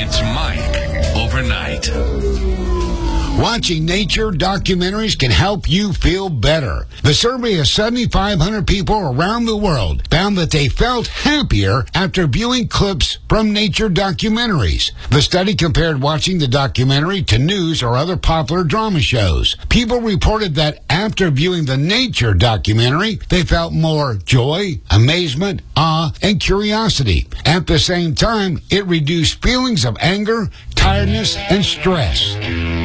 It's Mike Overnight. Watching nature documentaries can help you feel better. The survey of 7,500 people around the world found that they felt happier after viewing clips from nature documentaries. The study compared watching the documentary to news or other popular drama shows. People reported that after viewing the nature documentary, they felt more joy, amazement, awe, and curiosity. At the same time, it reduced feelings of anger, tiredness, and stress.